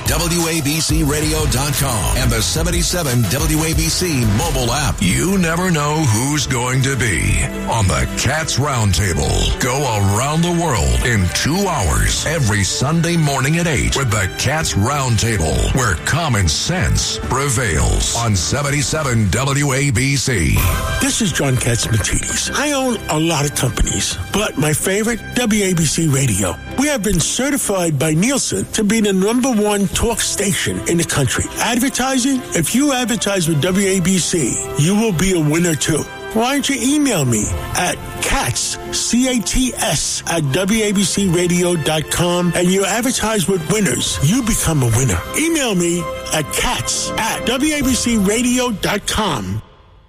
WABCRadio.com, and the 77 WABC mobile app. You never know who's going to be on the Cats Roundtable. Go around the world in 2 hours every Sunday morning at 8 with the Cats Roundtable, where common sense prevails on 77 WABC. This is John Catsimatidis. I own a lot of companies, but my favorite, WABC Radio. We have been certified by Nielsen to be the #1 talk station in the country. Advertising? If you advertise with WABC, you will be a winner too. Why don't you email me at CATS, C-A-T-S, at WABCRadio.com, and you advertise with winners. You become a winner. Email me at CATS at WABCRadio.com.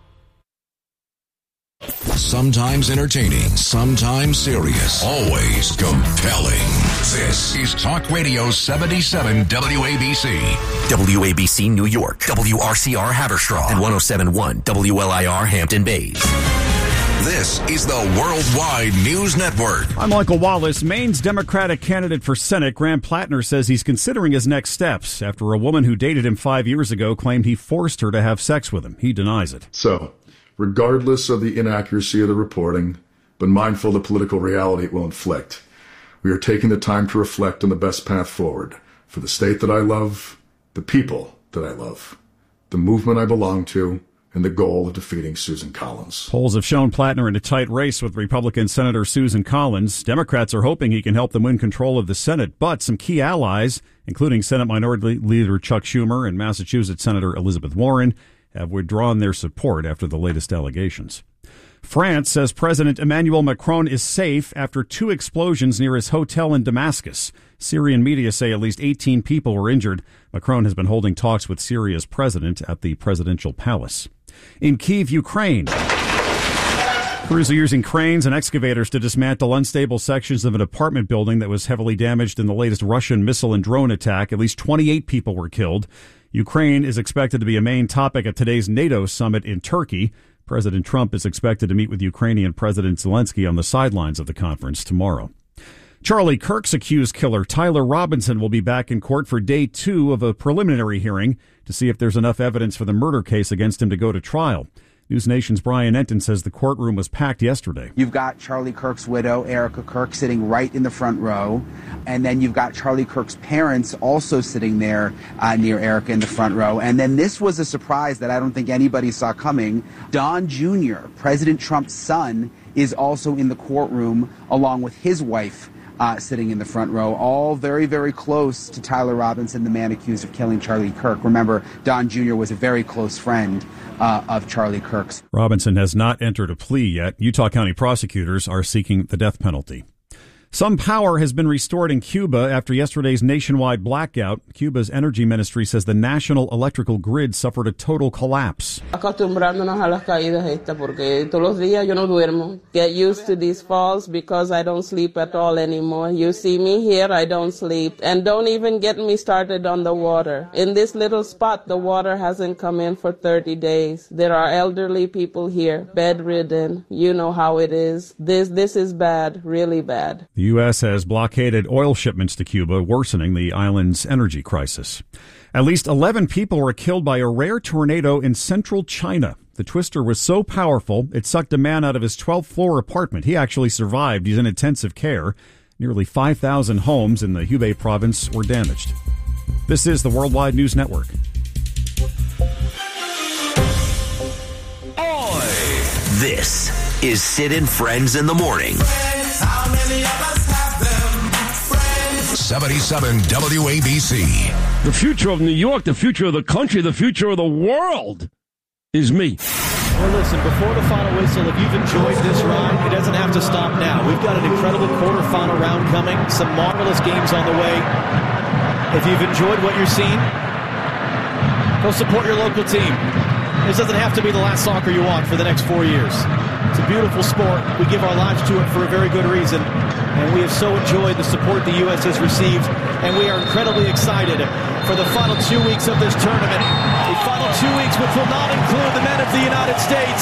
Sometimes entertaining, sometimes serious, always compelling. This is Talk Radio 77 WABC. WABC New York, WRCR Haverstraw, and 107.1 WLIR Hampton Bays. This is the Worldwide News Network. I'm Michael Wallace. Maine's Democratic candidate for Senate, Graham Plattner, says he's considering his next steps after a woman who dated him 5 years ago claimed he forced her to have sex with him. He denies it. So, regardless of the inaccuracy of the reporting, but mindful of the political reality it will inflict, we are taking the time to reflect on the best path forward for the state that I love, the people that I love, the movement I belong to, and the goal of defeating Susan Collins. Polls have shown Plattner in a tight race with Republican Senator Susan Collins. Democrats are hoping he can help them win control of the Senate, but some key allies, including Senate Minority Leader Chuck Schumer and Massachusetts Senator Elizabeth Warren, have withdrawn their support after the latest allegations. France says President Emmanuel Macron is safe after 2 explosions near his hotel in Damascus. Syrian media say at least 18 people were injured. Macron has been holding talks with Syria's president at the presidential palace. In Kyiv, Ukraine, crews are using cranes and excavators to dismantle unstable sections of an apartment building that was heavily damaged in the latest Russian missile and drone attack. At least 28 people were killed. Ukraine is expected to be a main topic at today's NATO summit in Turkey. President Trump is expected to meet with Ukrainian President Zelensky on the sidelines of the conference tomorrow. Charlie Kirk's accused killer, Tyler Robinson, will be back in court for day 2 of a preliminary hearing to see if there's enough evidence for the murder case against him to go to trial. News Nation's Brian Enton says the courtroom was packed yesterday. You've got Charlie Kirk's widow, Erica Kirk, sitting right in the front row. And then you've got Charlie Kirk's parents also sitting there near Erica in the front row. And then this was a surprise that I don't think anybody saw coming. Don Jr., President Trump's son, is also in the courtroom along with his wife. Sitting in the front row, all very, very close to Tyler Robinson, the man accused of killing Charlie Kirk. Remember, Don Jr. was a very close friend of Charlie Kirk's. Robinson has not entered a plea yet. Utah County prosecutors are seeking the death penalty. Some power has been restored in Cuba after yesterday's nationwide blackout. Cuba's energy ministry says the national electrical grid suffered a total collapse. Acostumbrándonos a las caídas estas porque todos los días yo no duermo. Get used to these falls because I don't sleep at all anymore. You see me here, I don't sleep. And don't even get me started on the water. In this little spot, the water hasn't come in for 30 days. There are elderly people here, bedridden. You know how it is. This is bad, really bad. The U.S. has blockaded oil shipments to Cuba, worsening the island's energy crisis. At least 11 people were killed by a rare tornado in central China. The twister was so powerful, it sucked a man out of his 12th-floor apartment. He actually survived. He's in intensive care. Nearly 5,000 homes in the Hubei province were damaged. This is the Worldwide News Network. Oi! This is Sid and Friends in the Morning. How many of us have them? Friends. 77 WABC. The future of New York, the future of the country, the future of the world is me. Well, listen, before the final whistle, if you've enjoyed this ride, it doesn't have to stop now. We've got an incredible quarterfinal round coming, some marvelous games on the way. If you've enjoyed what you're seeing, go support your local team. This doesn't have to be the last soccer you watch for the next 4 years. It's a beautiful sport. We give our lives to it for a very good reason. And we have so enjoyed the support the U.S. has received. And we are incredibly excited for the final 2 weeks of this tournament. The final 2 weeks which will not include the men of the United States.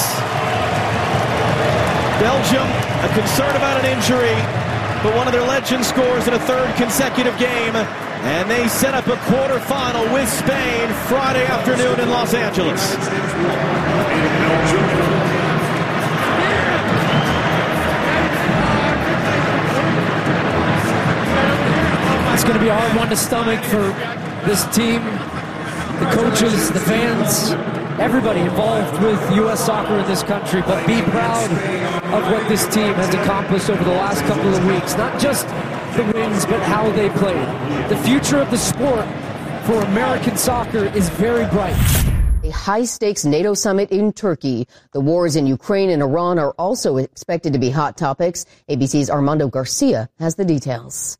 Belgium, a concern about an injury, but one of their legends scores in a third consecutive game. And they set up a quarterfinal with Spain Friday afternoon in Los Angeles. It's going to be a hard one to stomach for this team, the coaches, the fans, everybody involved with U.S. soccer in this country. But be proud of what this team has accomplished over the last couple of weeks. Not just the wins, but how they played. The future of the sport for American soccer is very bright. A high-stakes NATO summit in Turkey. The wars in Ukraine and Iran are also expected to be hot topics. ABC's Armando Garcia has the details.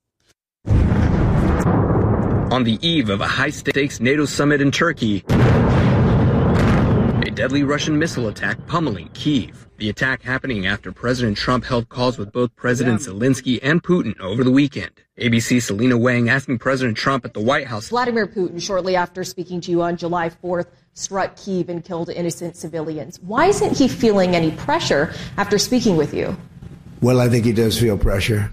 On the eve of a high-stakes NATO summit in Turkey, a deadly Russian missile attack pummeling Kyiv. The attack happening after President Trump held calls with both President Zelensky and Putin over the weekend. ABC's Selena Wang asking President Trump at the White House. Vladimir Putin, shortly after speaking to you on July 4th, struck Kyiv and killed innocent civilians. Why isn't he feeling any pressure after speaking with you? Well, I think he does feel pressure.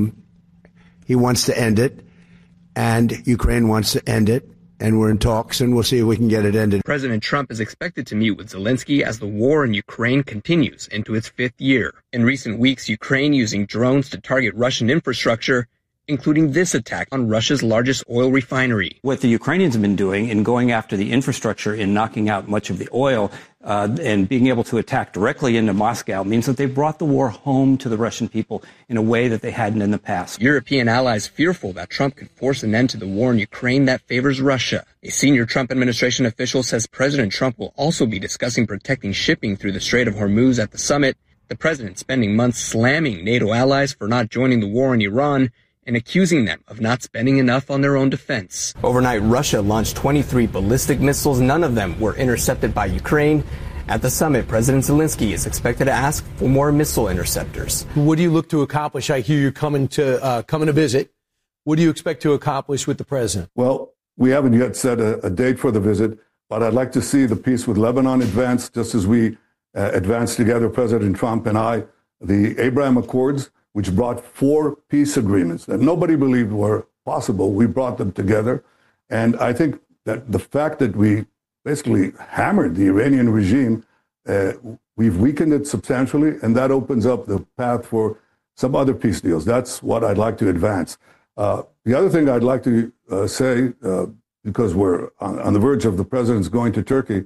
He wants to end it, and Ukraine wants to end it. And we're in talks, and we'll see if we can get it ended. President Trump is expected to meet with Zelensky as the war in Ukraine continues into its 5th year. In recent weeks, Ukraine using drones to target Russian infrastructure, including this attack on Russia's largest oil refinery. What the Ukrainians have been doing in going after the infrastructure and knocking out much of the oil and being able to attack directly into Moscow means that they've brought the war home to the Russian people in a way that they hadn't in the past. European allies fearful that Trump could force an end to the war in Ukraine that favors Russia. A senior Trump administration official says President Trump will also be discussing protecting shipping through the Strait of Hormuz at the summit. The president spending months slamming NATO allies for not joining the war in Iran and accusing them of not spending enough on their own defense. Overnight, Russia launched 23 ballistic missiles. None of them were intercepted by Ukraine. At the summit, President Zelensky is expected to ask for more missile interceptors. What do you look to accomplish? I hear you're coming to visit. What do you expect to accomplish with the president? Well, we haven't yet set a date for the visit, but I'd like to see the peace with Lebanon advance, just as we advanced together, President Trump and I, the Abraham Accords, which brought 4 peace agreements that nobody believed were possible. We brought them together. And I think that the fact that we basically hammered the Iranian regime, we've weakened it substantially, and that opens up the path for some other peace deals. That's what I'd like to advance. The other thing I'd like to say, because we're on the verge of the president's going to Turkey,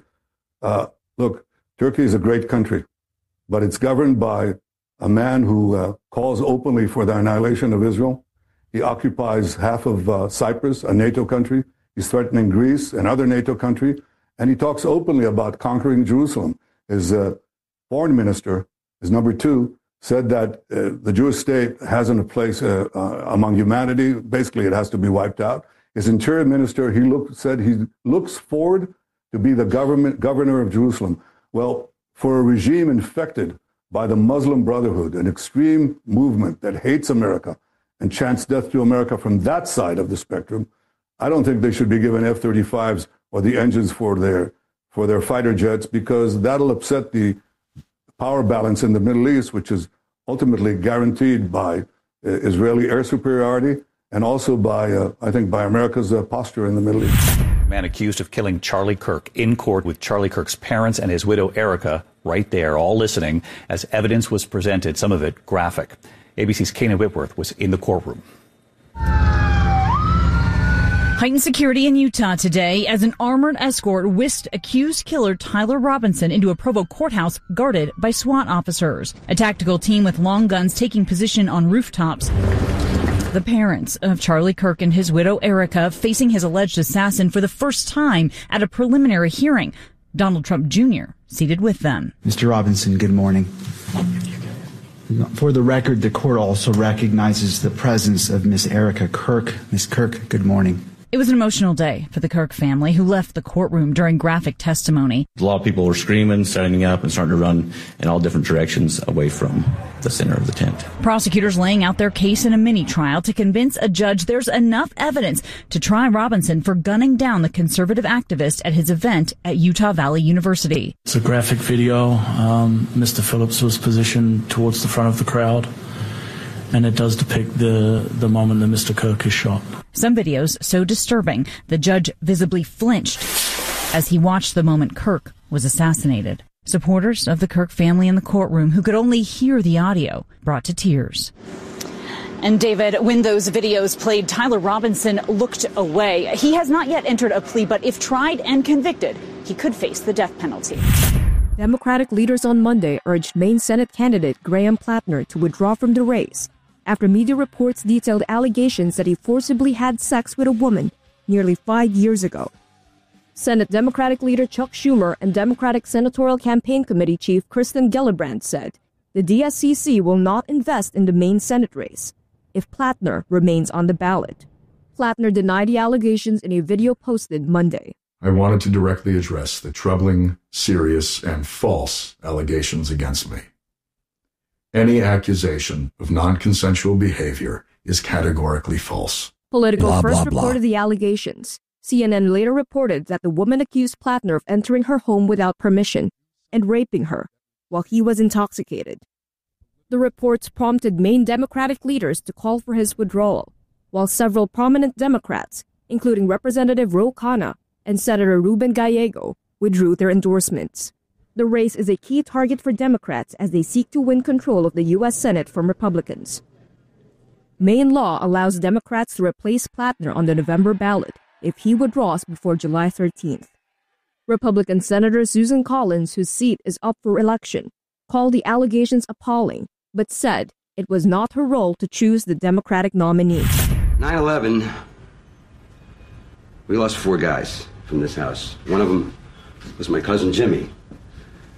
look, Turkey is a great country, but it's governed by a man who calls openly for the annihilation of Israel. He occupies half of Cyprus, a NATO country. He's threatening Greece, another NATO country. And he talks openly about conquering Jerusalem. His foreign minister, his number 2, said that the Jewish state hasn't a place among humanity. Basically, it has to be wiped out. His interior minister, said he looks forward to be the governor of Jerusalem. Well, for a regime infected by the Muslim Brotherhood, an extreme movement that hates America and chants death to America from that side of the spectrum, I don't think they should be given F-35s or the engines for their fighter jets, because that'll upset the power balance in the Middle East, which is ultimately guaranteed by Israeli air superiority and also by, I think, by America's posture in the Middle East. Man accused of killing Charlie Kirk in court with Charlie Kirk's parents and his widow, Erica, right there, all listening as evidence was presented, some of it graphic. ABC's Kana Whitworth was in the courtroom. Heightened security in Utah today as an armored escort whisked accused killer Tyler Robinson into a Provo courthouse guarded by SWAT officers. A tactical team with long guns taking position on rooftops. The parents of Charlie Kirk and his widow Erica facing his alleged assassin for the first time at a preliminary hearing. Donald Trump Jr. seated with them. Mr. Robinson, good morning. For the record, the court also recognizes the presence of Miss Erica Kirk. Miss Kirk, good morning. It was an emotional day for the Kirk family, who left the courtroom during graphic testimony. A lot of people were screaming, standing up, and starting to run in all different directions away from the center of the tent. Prosecutors laying out their case in a mini-trial to convince a judge there's enough evidence to try Robinson for gunning down the conservative activist at his event at Utah Valley University. It's a graphic video. Mr. Phillips was positioned towards the front of the crowd, and it does depict the moment that Mr. Kirk is shot. Some videos so disturbing, the judge visibly flinched as he watched the moment Kirk was assassinated. Supporters of the Kirk family in the courtroom, who could only hear the audio, brought to tears. And David, when those videos played, Tyler Robinson looked away. He has not yet entered a plea, but if tried and convicted, he could face the death penalty. Democratic leaders on Monday urged Maine Senate candidate Graham Plattner to withdraw from the race after media reports detailed allegations that he forcibly had sex with a woman nearly 5 years ago. Senate Democratic leader Chuck Schumer and Democratic Senatorial Campaign Committee Chief Kirsten Gillibrand said the DSCC will not invest in the Maine Senate race if Plattner remains on the ballot. Plattner denied the allegations in a video posted Monday. I wanted to directly address the troubling, serious, and false allegations against me. Any accusation of non-consensual behavior is categorically false. Politico first reported the allegations. CNN later reported that the woman accused Plattner of entering her home without permission and raping her while he was intoxicated. The reports prompted Maine Democratic leaders to call for his withdrawal, while several prominent Democrats, including Representative Ro Khanna and Senator Ruben Gallego, withdrew their endorsements. The race is a key target for Democrats as they seek to win control of the U.S. Senate from Republicans. Maine law allows Democrats to replace Plattner on the November ballot if he withdraws before July 13th. Republican Senator Susan Collins, whose seat is up for election, called the allegations appalling, but said it was not her role to choose the Democratic nominee. 9/11, we lost 4 guys from this house. One of them was my cousin Jimmy.